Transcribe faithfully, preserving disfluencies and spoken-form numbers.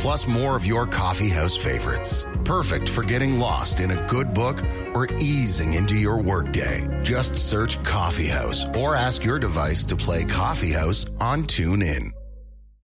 plus more of your coffee house favorites. Perfect for getting lost in a good book or easing into your workday. Just search Coffee House or ask your device to play Coffee House on TuneIn.